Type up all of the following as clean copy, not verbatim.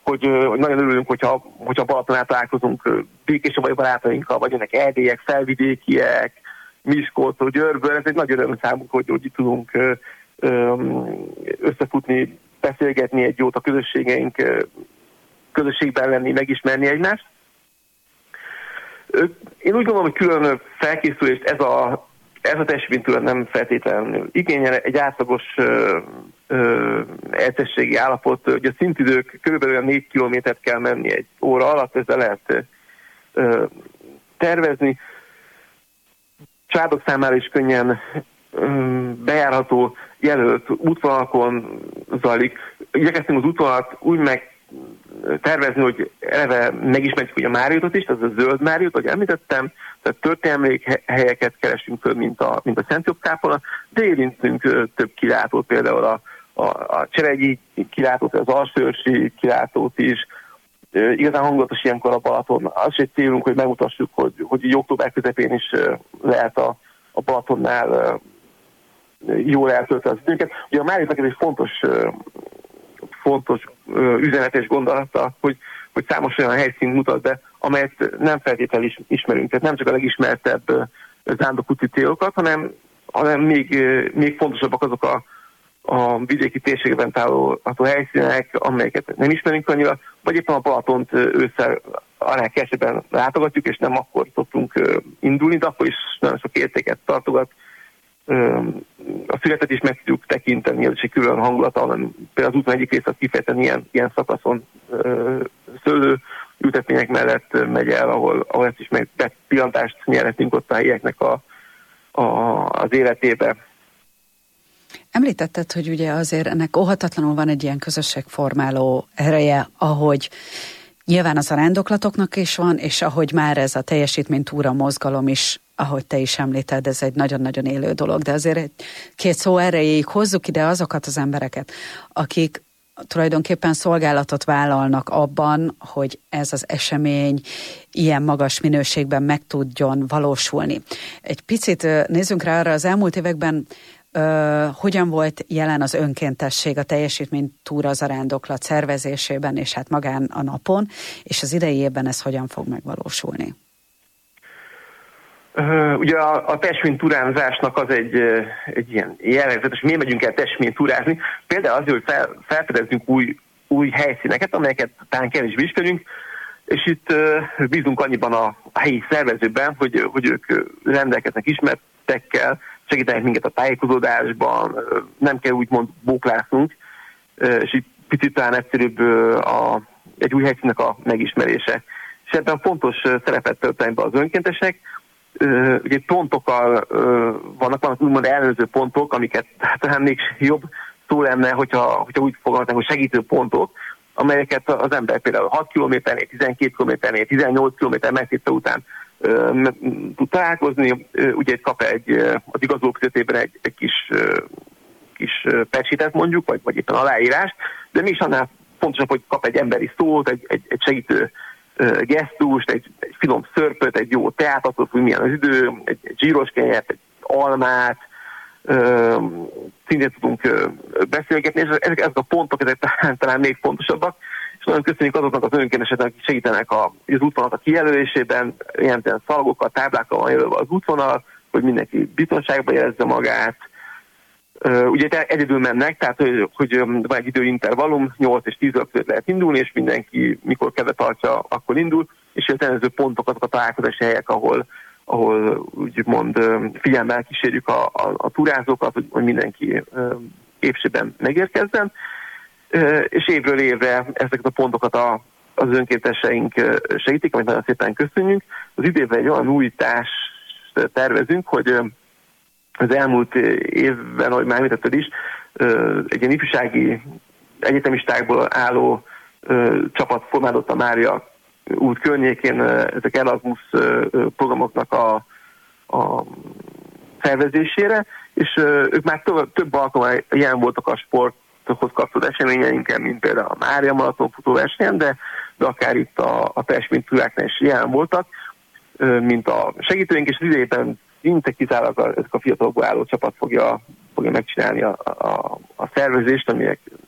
nagyon örülünk, hogyha Balatonán találkozunk békéscsabai barátainkkal, vagy ennek erdélyek, felvidékiek, Miskolcról, Győrből. Ez egy nagy öröm számunkra, hogy itt tudunk összefutni, beszélgetni egy jót a közösségben lenni, megismerni egymást. Én úgy gondolom, hogy külön felkészülést ez a testvény nem feltétlenül igényel. Egy átlagos edzességi állapot, hogy a szintidők körülbelül 4 kilométert kell menni egy óra alatt, ezzel lehet tervezni. Családok számára is könnyen bejárható, jelölt útvonalakon zajlik. Igyekeztünk az útvonalat úgy tervezni, hogy eleve megismerjük hogy a Máriutot is, az a zöld Máriut, ahogy említettem, tehát történelmi helyeket keresünk föl, mint a Szent Jobb kápolna, de érintünk több kilátót, például a Cseregyi kilátót, az Alsőörsi kilátót is. Igazán hangulatos ilyenkor a Balaton. Az is egy célunk, hogy megmutassuk, hogy október közepén is lehet a Balatonnál jól eltölteni az időket. Ugye a Máriutnak ez egy fontos üzenet és gondolata, hogy számos olyan helyszínt mutat be, amelyet nem feltétlenül ismerünk. Tehát nem csak a legismertebb zándokúti célokat, hanem még fontosabbak azok a vidéki térségben található helyszínek, amelyeket nem ismerünk annyira, vagy éppen a Balatont ősszel annál kevesebben látogatjuk, és nem akkor szoktunk indulni, de akkor is nagyon sok értéket tartogat. A születet is meg tudjuk tekinteni, ez is egy külön hangulata, például az úton egyik része kifejezetten ilyen szakaszon szőlő ültetvények mellett megy el, ahol ezt is meg pillantást nyerhetünk ott a helyeknek az életébe. Említetted, hogy ugye azért ennek óhatatlanul van egy ilyen közösségformáló ereje, ahogy nyilván az arándoklatoknak is van, és ahogy már ez a teljesítménytúra mozgalom is, ahogy te is említed, ez egy nagyon-nagyon élő dolog, de azért két szó erejéig hozzuk ide azokat az embereket, akik tulajdonképpen szolgálatot vállalnak abban, hogy ez az esemény ilyen magas minőségben meg tudjon valósulni. Egy picit nézzünk rá arra, az elmúlt években hogyan volt jelen az önkéntesség a teljesítménytúra zarándoklat szervezésében, és hát magán a napon, és az idei évben ez hogyan fog megvalósulni? Ugye a testménytúrázásnak az egy ilyen jellegzetes, miért megyünk el testménytúrázni? Például azért, hogy felfedezzünk új helyszíneket, amelyeket talán kevésbé ismerünk, és itt bízunk annyiban a helyi szervezőben, hogy ők rendelkeznek ismertekkel, segítenek minket a tájékozódásban, nem kell úgymond bóklásznunk, és itt picit talán egyszerűbb egy új helyszínnek a megismerése. És ebben fontos szerepet töltenek be az önkéntesek. Ugye pontokkal vannak úgymond ellenőrző pontok, amiket talán még jobb szó lenne, hogyha úgy fogalmaznánk, hogy segítő pontok, amelyeket az ember például 6 kilométernél, 12 kilométernél, 18 kilométer megtétel után tud találkozni. Ugye itt kap az igazoló fizetében egy kis pecsétet mondjuk, vagy éppen aláírást, de mi is annál fontosabb, hogy kap egy emberi szót, egy segítő gesztust, egy finom szörpöt, egy jó teátatot, hogy milyen az idő, egy zsíros kenyeret, egy almát, szintén tudunk beszélgetni, és ezek a pontok, ezek talán még fontosabbak, és nagyon köszönjük azoknak az önkénteseknek, akik segítenek az útvonalat a kijelölésében, ilyen szalagokkal, táblákkal van jelölve az útvonal, hogy mindenki biztonságban érezze magát. Ugye egyedül mennek, tehát hogy van egy időintervallum, 8 és 10 óra között lehet indulni, és mindenki mikor kedve tartja, akkor indul, és a tervező pontok azok a találkozási helyek, ahol úgymond figyelemmel kísérjük a túrázókat, hogy mindenki épségben megérkezzen, és évről évre ezeket a pontokat az önkénteseink segítik, amit nagyon szépen köszönjük. Az idénben egy olyan újítást tervezünk, hogy az elmúlt évben, ahogy már említetted is, egy ilyen ifjúsági egyetemistákból álló csapat formálódott a Mária út környékén, ezek Erasmus programoknak a szervezésére, és ők már több alkalommal jelen voltak a sporthoz kapcsolódó eseményeinken, mint például a Mária Maraton futóversenyen, de akár itt a testménytúráknál is jelen voltak, mint a segítőink, és az idejében szinte kizárólag ezek a fiatalokból álló csapat fogja megcsinálni a szervezést, aminek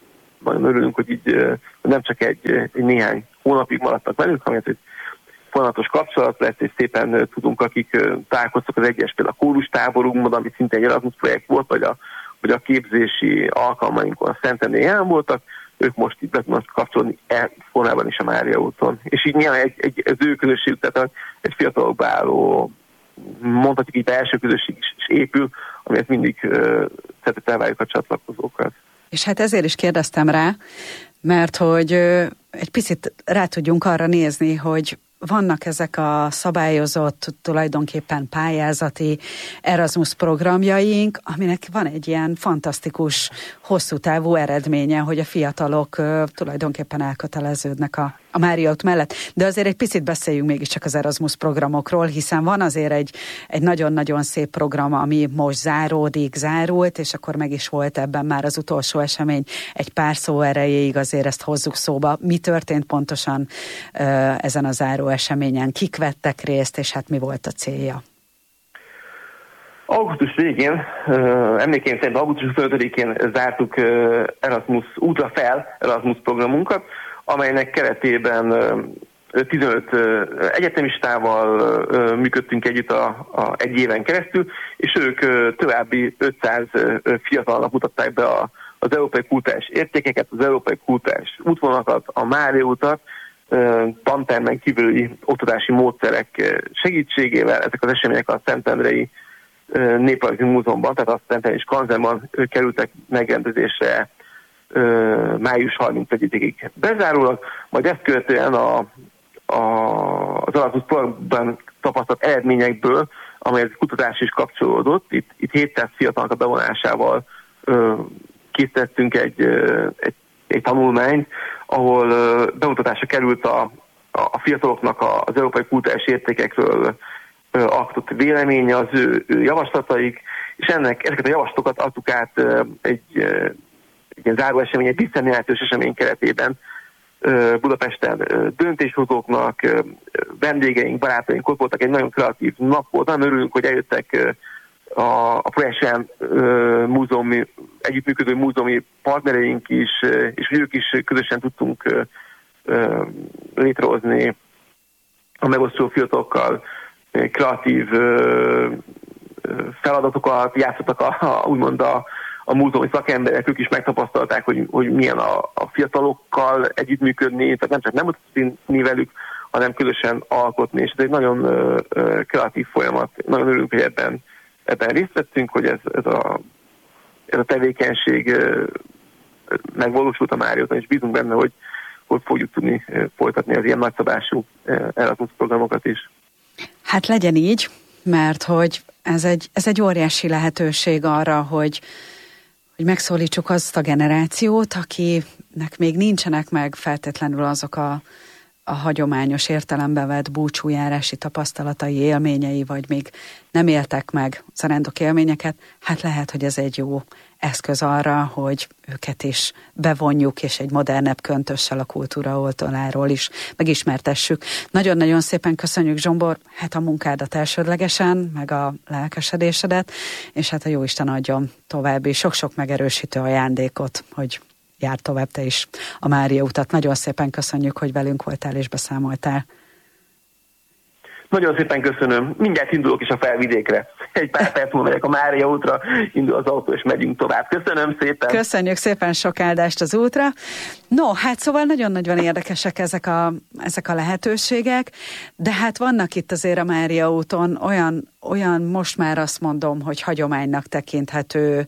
nagyon örülünk, hogy így nem csak egy néhány hónapig maradtak velünk, hanem egy folyamatos kapcsolat lesz, és szépen tudunk, akik találkoztak az egyes például a kórustáborunkban, ami szinte egy Erasmus projekt volt, vagy a képzési alkalmainkon a Szentendrén jelen voltak, ők most itt be tudnak kapcsolni formában is a Mária úton. És így nyilván az ő közösség, tehát egy fiatalokba álló, mondhatjuk így, első közösség is épül, amiért mindig szeretettel várjuk a csatlakozókat. És hát ezért is kérdeztem rá, mert hogy egy picit rá tudjunk arra nézni, hogy vannak ezek a szabályozott, tulajdonképpen pályázati Erasmus programjaink, aminek van egy ilyen fantasztikus, hosszú távú eredménye, hogy a fiatalok tulajdonképpen elköteleződnek a Mária út mellett. De azért egy picit beszéljünk mégiscsak az Erasmus programokról, hiszen van azért egy nagyon-nagyon szép program, ami most zárult, és akkor meg is volt ebben már az utolsó esemény. Egy pár szó erejéig azért ezt hozzuk szóba. Mi történt pontosan ezen a záró eseményen? Kik vettek részt, és hát mi volt a célja? Augusztus végén, emlékeim szerint augusztus 25-én zártuk Erasmus útra fel Erasmus programunkat, amelynek keretében 15 egyetemistával működtünk együtt egy éven keresztül, és ők további 500 fiatalnak mutatták be az európai kulturális értékeket, az európai kulturális útvonalakat, a Mária utat, tantermen kívüli oktatási módszerek segítségével. Ezek az események a Szentendrei Néprajzi Múzeumban, tehát a Szentendrei Skanzenban kerültek megrendezésre május 31-ig bezárólag, majd ezt követően az Erasmus programban tapasztalt eredményekből, amelyek kutatás is kapcsolódott, itt 700 fiatalnak a bevonásával készítettünk egy tanulmányt, ahol bemutatásra került a fiataloknak az európai kulturális értékekről alkotott véleménye, az ő javaslataik, és ezeket a javaslatokat adtuk át egy ilyen záró esemény, egy visszajelentős esemény keretében Budapesten döntéshozóknak, vendégeink, barátaink ott voltak, egy nagyon kreatív nap volt, nagyon örülünk, hogy eljöttek a projekten együttműködő múzeumi partnereink is, és hogy ők is közösen tudtunk létrehozni a megosztó fiatalokkal kreatív feladatokat, játszottak úgymond a múzeumi szakemberek, ők is megtapasztalták, hogy milyen a fiatalokkal együttműködni, tehát nem csak nem mutatni velük, hanem közösen alkotni, és ez egy nagyon kreatív folyamat. Nagyon örülünk, hogy ebben részt vettünk, hogy ez a tevékenység megvalósult a Mária úton, és bízunk benne, hogy fogjuk tudni folytatni az ilyen nagyszabású Erasmus programokat is. Hát legyen így, mert hogy ez egy óriási lehetőség arra, hogy megszólítsuk azt a generációt, akinek még nincsenek meg feltétlenül azok a hagyományos értelemben vett búcsújárási tapasztalatai, élményei, vagy még nem éltek meg zarándok élményeket, hát lehet, hogy ez egy jó eszköz arra, hogy őket is bevonjuk, és egy modernebb köntössel a kultúra oldaláról is megismertessük. Nagyon-nagyon szépen köszönjük, Zsombor, hát a munkádat elsődlegesen, meg a lelkesedésedet, és hát a Jóisten adjon további sok-sok megerősítő ajándékot, hogy jár tovább te is a Mária utat. Nagyon szépen köszönjük, hogy velünk voltál és beszámoltál. Nagyon szépen köszönöm. Mindjárt indulok is a Felvidékre. Egy pár perc múlva megyek a Mária útra, indul az autó, és megyünk tovább. Köszönöm szépen. Köszönjük szépen, sok áldást az útra. No, hát szóval nagyon-nagyon érdekesek ezek a lehetőségek, de hát vannak itt azért a Mária úton olyan most már azt mondom, hogy hagyománynak tekinthető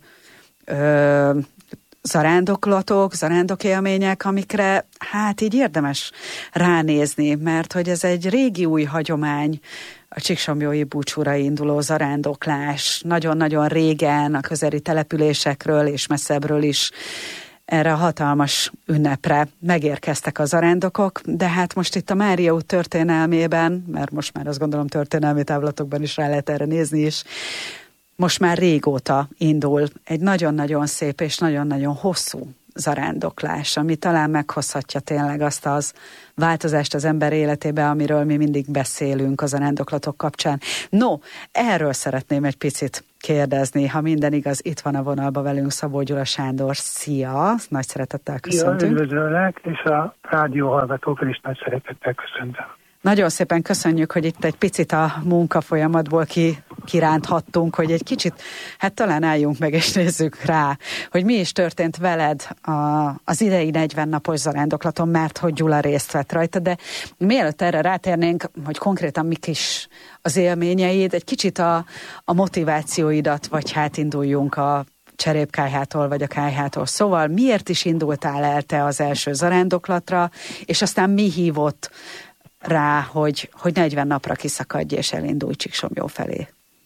zarándokélmények, amikre hát így érdemes ránézni, mert hogy ez egy régi új hagyomány, a csíksomlyói búcsúra induló zarándoklás, nagyon-nagyon régen a közeli településekről és messzebbről is erre a hatalmas ünnepre megérkeztek a zarándokok, de hát most itt a Mária út történelmében, mert most már azt gondolom történelmi távlatokban is rá lehet erre nézni is, most már régóta indul egy nagyon-nagyon szép és nagyon-nagyon hosszú zarándoklás, ami talán meghozhatja tényleg azt az változást az ember életébe, amiről mi mindig beszélünk a zarándoklatok kapcsán. No, erről szeretném egy picit kérdezni, ha minden igaz, itt van a vonalban velünk Szabó Gyula Sándor. Szia! Nagy szeretettel köszöntünk. Üdvözöllek, és a rádióhallgatókat is nagy szeretettel köszöntöm. Nagyon szépen köszönjük, hogy itt egy picit a munkafolyamatból kiránthattunk, hogy egy kicsit, hát talán álljunk meg és nézzük rá, hogy mi is történt veled az idei 40 napos zarándoklaton, mert hogy Gyula részt vett rajta, de mielőtt erre rátérnénk, hogy konkrétan mik is az élményeid, egy kicsit a motivációidat, vagy hát induljunk a Cserépkályhától, vagy a Kályhától. Szóval miért is indultál el te az első zarándoklatra, és aztán mi hívott rá, hogy 40 napra kiszakadj és elindulj Csíksomlyó felé?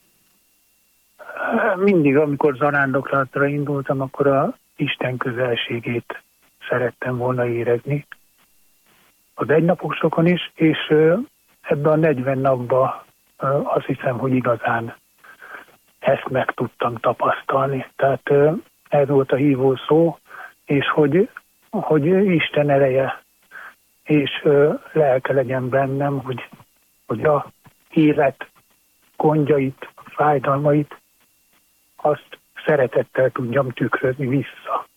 Mindig, amikor zarándoklatra indultam, akkor a Isten közelségét szerettem volna érezni. Az egynaposokon is, és ebben a 40 napban azt hiszem, hogy igazán ezt meg tudtam tapasztalni. Tehát ez volt a hívó szó, és hogy Isten ereje és lelke legyen bennem, hogy a élet gondjait, fájdalmait, azt szeretettel tudjam tükrözni vissza.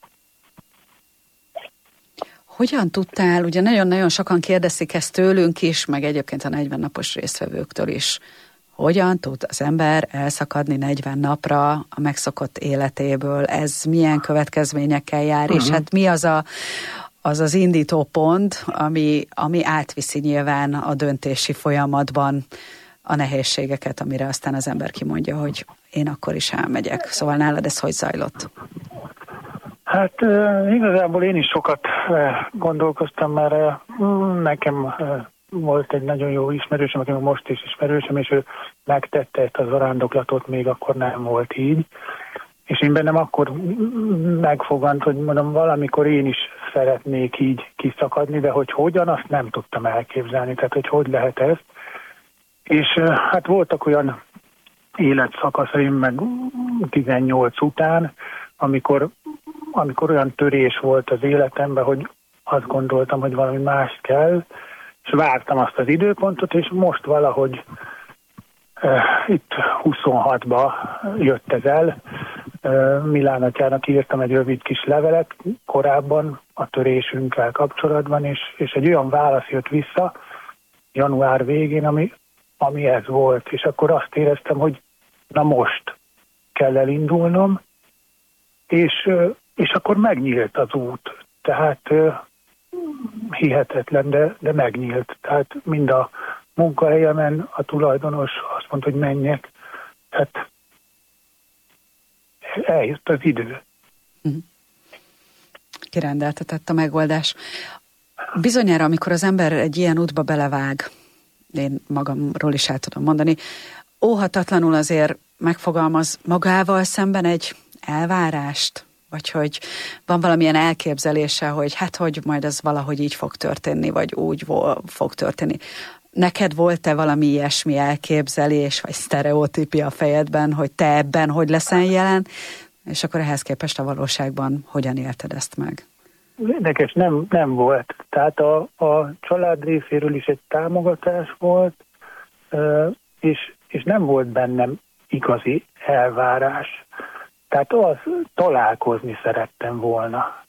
Hogyan tudtál, ugye nagyon-nagyon sokan kérdezik ezt tőlünk is, meg egyébként a 40 napos résztvevőktől is, hogyan tud az ember elszakadni 40 napra a megszokott életéből? Ez milyen következményekkel jár, és hát mi az indító pont, ami átviszi nyilván a döntési folyamatban a nehézségeket, amire aztán az ember kimondja, hogy én akkor is elmegyek. Szóval nálad ez hogy zajlott? Hát igazából én is sokat gondolkoztam, mert nekem volt egy nagyon jó ismerősöm, aki most is ismerősöm, és ő megtette ezt a zarándoklatot, még akkor nem volt így. És én bennem akkor megfogant, hogy mondom, valamikor én is szeretnék így kiszakadni, de hogy hogyan, azt nem tudtam elképzelni, tehát hogy lehet ez. És hát voltak olyan életszakaszaim meg 18 után, amikor olyan törés volt az életemben, hogy azt gondoltam, hogy valami más kell, és vártam azt az időpontot, és most valahogy itt 26-ba jött ez el. Milán atyának írtam egy rövid kis levelet korábban a törésünkkel kapcsolatban, és egy olyan válasz jött vissza január végén, ami ez volt. És akkor azt éreztem, hogy na most kell elindulnom, és akkor megnyílt az út. Tehát hihetetlen, de megnyílt. Tehát mind a munkahelyemen a tulajdonos azt mondta, hogy menjek. Tehát eljött az idő. Kirendeltetett a megoldás. Bizonyára, amikor az ember egy ilyen útba belevág, én magamról is el tudom mondani, óhatatlanul azért megfogalmaz magával szemben egy elvárást, vagy hogy van valamilyen elképzelése, hogy hát hogy majd ez valahogy így fog történni, vagy úgy fog történni. Neked volt-e valami ilyesmi elképzelés, vagy sztereotípia a fejedben, hogy te ebben hogy leszel jelen, és akkor ehhez képest a valóságban hogyan élted ezt meg? Érdekes, nem volt. Tehát a család részéről is egy támogatás volt, és nem volt bennem igazi elvárás. Tehát találkozni szerettem volna,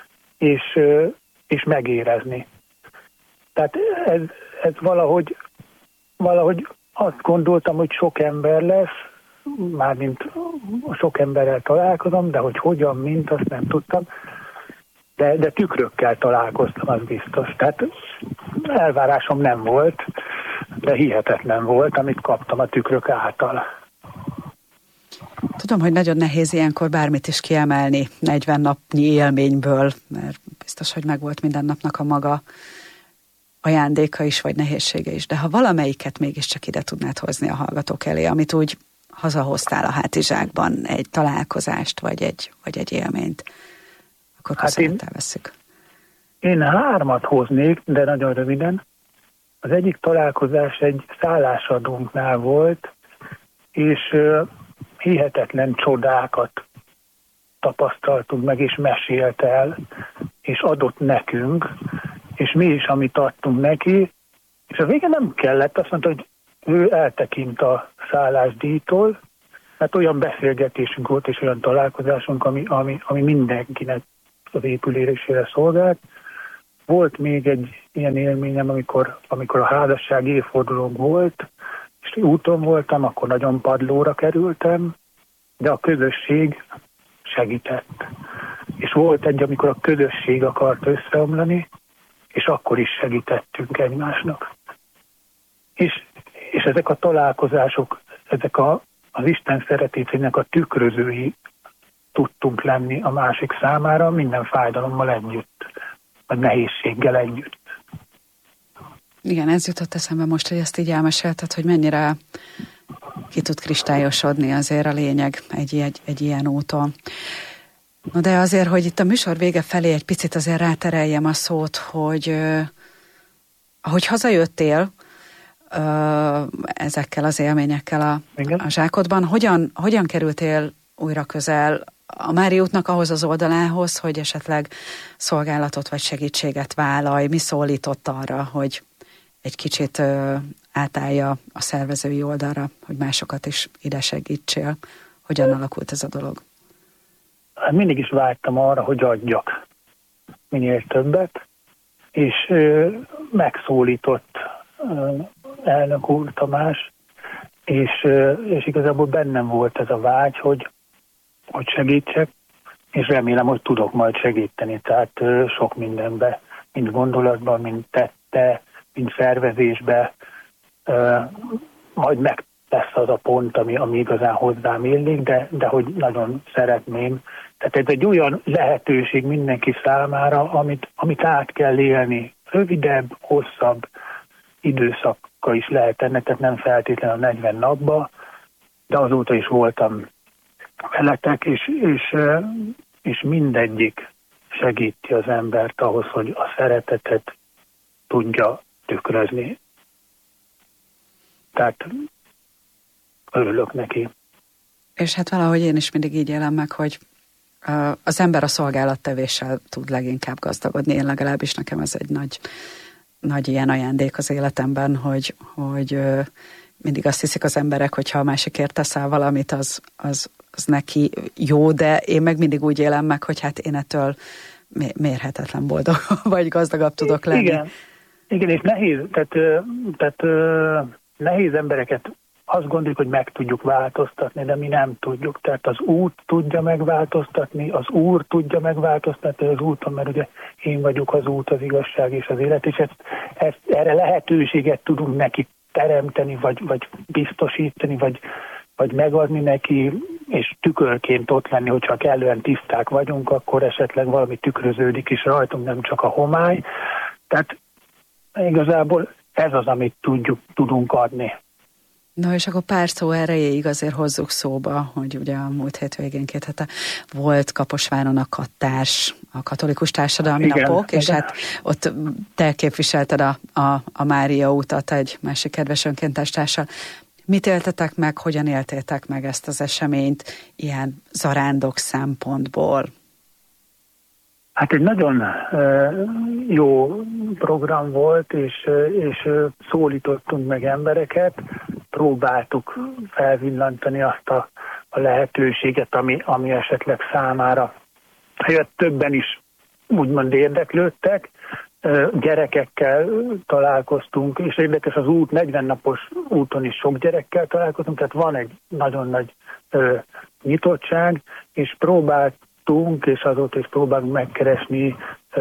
és megérezni. Tehát ez valahogy azt gondoltam, hogy sok ember lesz, mármint sok emberrel találkozom, de hogy hogyan, mint, azt nem tudtam. De tükrökkel találkoztam, az biztos. Tehát elvárásom nem volt, de hihetetlen volt, amit kaptam a tükrök által. Tudom, hogy nagyon nehéz ilyenkor bármit is kiemelni 40 napnyi élményből, mert biztos, hogy megvolt minden napnak a maga ajándéka is, vagy nehézsége is. De ha valamelyiket mégiscsak ide tudnád hozni a hallgatók elé, amit úgy hazahoztál a hátizsákban, egy találkozást, vagy egy élményt, akkor köszönettel vesszük. Én 3 hoznék, de nagyon röviden. Az egyik találkozás egy szállásadónknál volt, és hihetetlen csodákat tapasztaltunk meg, és mesélt el, és adott nekünk, és mi is, amit adtunk neki, és a vége nem kellett, azt mondta, hogy ő eltekint a szállásdíjtól, mert olyan beszélgetésünk volt, és olyan találkozásunk, ami mindenkinek az épülésére szolgált. Volt még egy ilyen élményem, amikor a házasság évfordulónk volt, és úton voltam, akkor nagyon padlóra kerültem, de a közösség segített. És volt egy, amikor a közösség akart összeomlani, és akkor is segítettünk egymásnak. És ezek a találkozások, ezek az Isten szeretésének a tükrözői tudtunk lenni a másik számára, minden fájdalommal együtt, vagy nehézséggel együtt. Igen, ez jutott eszembe most, hogy ezt így elmesélted, hogy mennyire ki tud kristályosodni azért a lényeg egy ilyen úton. No de azért, hogy itt a műsor vége felé egy picit azért rátereljem a szót, hogy ahogy hazajöttél ezekkel az élményekkel a zsákodban, hogyan kerültél újra közel a Mária útnak ahhoz az oldalához, hogy esetleg szolgálatot vagy segítséget vállalj? Mi szólított arra, hogy egy kicsit átállja a szervezői oldalra, hogy másokat is ide segítsél? Hogyan alakult ez a dolog? Mindig is vágytam arra, hogy adjak minél többet, és megszólított elnök úr Tamás, és igazából bennem volt ez a vágy, hogy segítsek, és remélem, hogy tudok majd segíteni. Tehát sok mindenbe, mind gondolatban, mind tette, mind szervezésbe, majd meg lesz az a pont, ami igazán hozzám illik, de hogy nagyon szeretném. Tehát ez egy olyan lehetőség mindenki számára, amit át kell élni. Rövidebb, hosszabb időszaka is lehet ennek, tehát nem feltétlenül a 40 napba, de azóta is voltam veletek, és mindegyik segíti az embert ahhoz, hogy a szeretetet tudja tükrözni. Tehát örülök neki. És hát valahogy én is mindig így élem meg, hogy az ember a szolgálattevéssel tud leginkább gazdagodni. Én legalábbis nekem ez egy nagy ilyen ajándék az életemben, hogy mindig azt hiszik az emberek, hogyha a másikért teszel valamit, az neki jó, de én meg mindig úgy élem meg, hogy hát én ettől mérhetetlen boldog vagy gazdagabb tudok lenni. Igen, és nehéz, tehát nehéz embereket azt gondoljuk, hogy meg tudjuk változtatni, de mi nem tudjuk. Tehát az út tudja megváltoztatni, az Úr tudja megváltoztatni az úton, mert ugye én vagyok az út, az igazság és az élet, és erre lehetőséget tudunk neki teremteni, vagy biztosítani, vagy megadni neki, és tükörként ott lenni, hogyha kellően tiszták vagyunk, akkor esetleg valami tükröződik is rajtunk, nem csak a homály. Tehát igazából ez az, amit tudunk adni. Na és akkor pár szó erejéig azért hozzuk szóba, hogy ugye a múlt hétvégén 2 hete volt Kaposváron a Kattárs, a Katolikus Társadalmi Napok, és hát ott te képviselted a Mária utat egy másik kedves önkéntes társal. Mit éltetek meg, hogyan éltétek meg ezt az eseményt ilyen zarándok szempontból? Hát egy nagyon jó program volt, és szólítottunk meg embereket, próbáltuk felvillantani azt a lehetőséget, ami esetleg számára többen is úgymond érdeklődtek. Gyerekekkel találkoztunk, és érdekes az út, 40 napos úton is sok gyerekkel találkoztunk, tehát van egy nagyon nagy nyitottság, és próbáltunk, és azóta is próbálunk megkeresni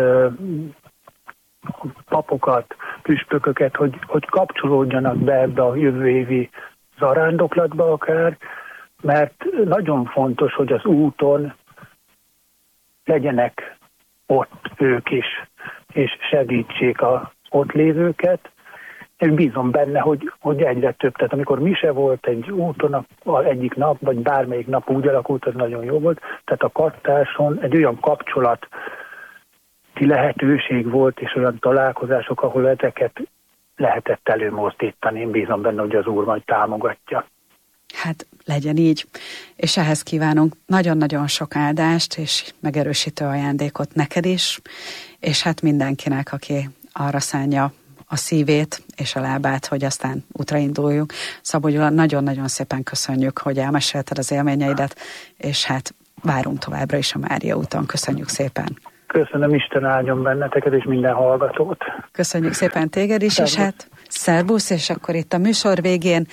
papokat, püspököket, hogy kapcsolódjanak be ebbe a jövő évi zarándoklatba akár, mert nagyon fontos, hogy az úton legyenek ott ők is, és segítsék az ott lévőket, és bízom benne, hogy egyre több. Tehát amikor mise volt egy úton, egyik nap, vagy bármelyik nap úgy alakult, az nagyon jó volt. Tehát a Kattárson egy olyan kapcsolati lehetőség volt, és olyan találkozások, ahol ezeket lehetett előmozdítani. Én bízom benne, hogy az Úr majd támogatja. Hát legyen így, és ehhez kívánunk nagyon-nagyon sok áldást és megerősítő ajándékot neked is, és hát mindenkinek, aki arra szánja a szívét és a lábát, hogy aztán útra induljunk. Szabó Gyula, nagyon-nagyon szépen köszönjük, hogy elmesélted az élményeidet, és hát várunk továbbra is a Mária úton. Köszönjük szépen! Köszönöm, Isten áldjon benneteket és minden hallgatót. Köszönjük szépen téged is, szervusz. És hát szervusz, és akkor itt a műsor végén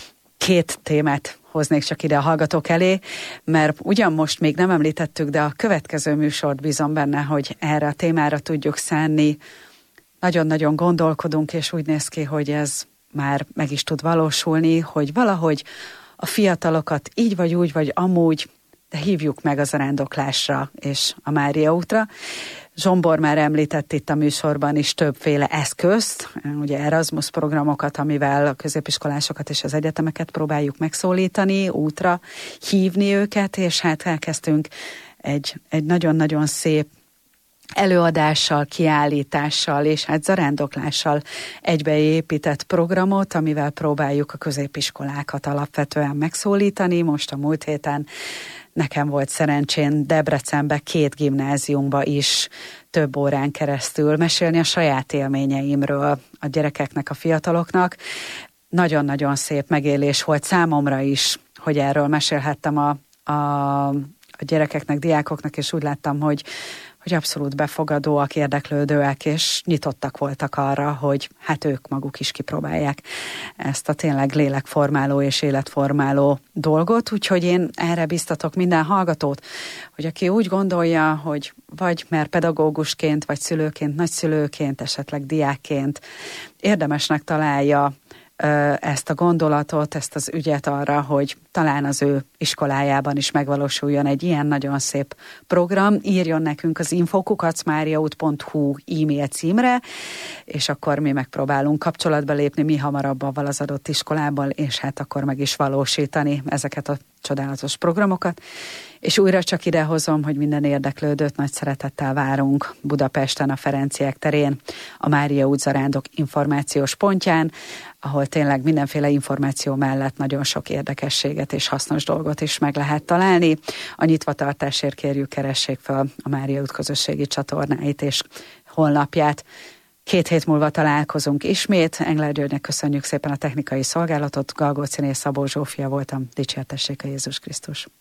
2 témát hoznék csak ide a hallgatók elé, mert ugyan most még nem említettük, de a következő műsort bízom benne, hogy erre a témára tudjuk szánni. Nagyon-nagyon gondolkodunk, és úgy néz ki, hogy ez már meg is tud valósulni, hogy valahogy a fiatalokat így vagy úgy, vagy amúgy, de hívjuk meg a zarándoklásra és a Mária útra. Zsombor már említett itt a műsorban is többféle eszközt, ugye Erasmus programokat, amivel a középiskolásokat és az egyetemeket próbáljuk megszólítani, útra hívni őket, és hát elkezdtünk egy nagyon-nagyon szép előadással, kiállítással és hát zarándoklással egybeépített programot, amivel próbáljuk a középiskolákat alapvetően megszólítani. Most a múlt héten nekem volt szerencsén Debrecenbe 2 gimnáziumba is több órán keresztül mesélni a saját élményeimről a gyerekeknek, a fiataloknak. Nagyon-nagyon szép megélés volt számomra is, hogy erről mesélhettem a gyerekeknek, diákoknak, és úgy láttam, hogy abszolút befogadóak, érdeklődőek, és nyitottak voltak arra, hogy hát ők maguk is kipróbálják ezt a tényleg lélekformáló és életformáló dolgot, úgyhogy én erre biztatok minden hallgatót, hogy aki úgy gondolja, hogy vagy mert pedagógusként, vagy szülőként, nagyszülőként, esetleg diákként érdemesnek találja ezt a gondolatot, ezt az ügyet arra, hogy talán az ő iskolájában is megvalósuljon egy ilyen nagyon szép program, írjon nekünk az info@mariaút.hu e-mail címre, és akkor mi megpróbálunk kapcsolatba lépni mi hamarabb avval az adott iskolával, és hát akkor meg is valósítani ezeket a csodálatos programokat. És újra csak idehozom, hogy minden érdeklődőt nagy szeretettel várunk Budapesten, a Ferenciek terén, a Mária út zarándok információs pontján, ahol tényleg mindenféle információ mellett nagyon sok érdekességet és hasznos dolgot is meg lehet találni. A nyitvatartásért kérjük, keressék fel a Mária út közösségi csatornáit és honlapját. 2 hét múlva találkozunk ismét. Engler Györgynek köszönjük szépen a technikai szolgálatot. Galgóciné Szabó Zsófia voltam. Dicsértessék a Jézus Krisztus!